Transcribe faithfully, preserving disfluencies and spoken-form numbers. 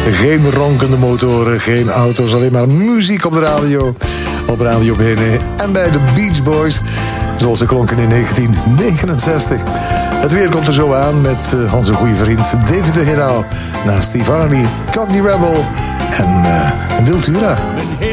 Geen ronkende motoren, geen auto's, alleen maar muziek op de radio. Op Radio Bene en bij de Beach Boys, zoals ze klonken in negentien negenenzestig. Het weer komt er zo aan met onze goede vriend David de Heraal. Naast Steve Harley, Cockney Rebel en uh, Wiltura.